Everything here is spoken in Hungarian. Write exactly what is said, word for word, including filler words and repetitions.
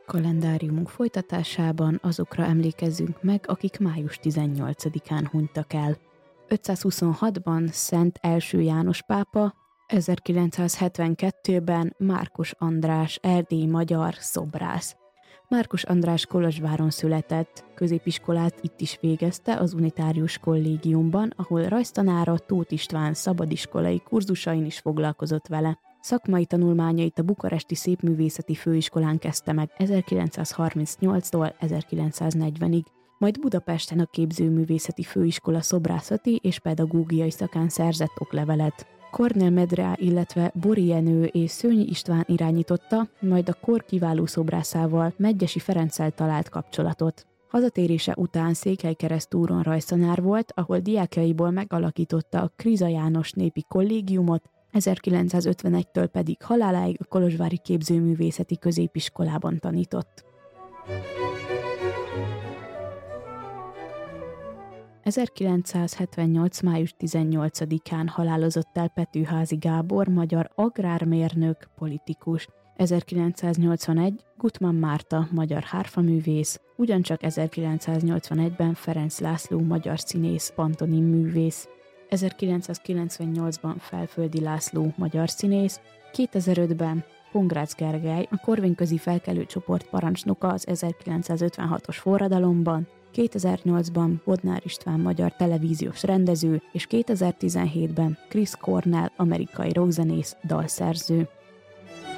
Kalendáriumunk folytatásában azokra emlékezzünk meg, akik május tizennyolcadikán hunytak el. ötszázhuszonhatban Szent első János pápa, ezerkilencszázhetvenkettőben Márkus András erdélyi magyar szobrász. Márkus András Kolozsváron született, középiskolát itt is végezte az Unitárius Kollégiumban, ahol rajztanára Tóth István szabadiskolai kurzusain is foglalkozott vele. Szakmai tanulmányait a bukaresti Szépművészeti Főiskolán kezdte meg ezerkilencszázharmincnyolctól ezerkilencszáznegyvenig, majd Budapesten a Képzőművészeti Főiskola szobrászati és pedagógiai szakán szerzett oklevelet. Kornél Medrá, illetve Bori Jenő és Szőnyi István irányította, majd a kor kiváló szobrászával, Medgyessy Ferenccel talált kapcsolatot. Hazatérése után Székelykeresztúron rajztanár volt, ahol diákjaiból megalakította a Kriza János népi kollégiumot, ezerkilencszázötvenegytől pedig haláláig a kolozsvári Képzőművészeti Középiskolában tanított. ezerkilencszázhetvennyolc. május tizennyolcadikán halálozott el Petőházy Gábor, magyar agrármérnök, politikus. ezerkilencszáznyolcvanegy. Gutmann Márta, magyar hárfaművész, ugyancsak ezerkilencszáznyolcvanegyben Ferenc László, magyar színész, pantonim művész. ezerkilencszázkilencvennyolcban Felföldi László, magyar színész, kétezer-ötben Pongrácz Gergely, a korvényközi felkelő csoport parancsnoka az ezerkilencszázötvenhatos forradalomban, kétezer-nyolcban Bodnár István, magyar televíziós rendező, és kétezer-tizenhétben Chris Cornell, amerikai rockzenész, dalszerző.